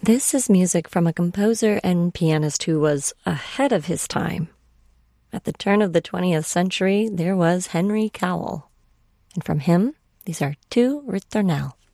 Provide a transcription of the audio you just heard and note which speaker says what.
Speaker 1: This is music from a composer and pianist who was ahead of his time. At the turn of the 20th century, there was Henry Cowell. And from him, these are two Ritornelle.